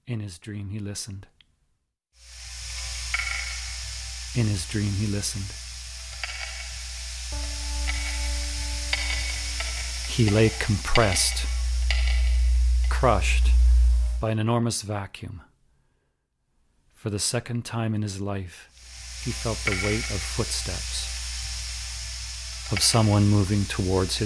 In his dream he listened. In his dream he listened. He lay compressed, crushed by an enormous vacuum. For the second time in his life, he felt the weight of footsteps, of someone moving towards his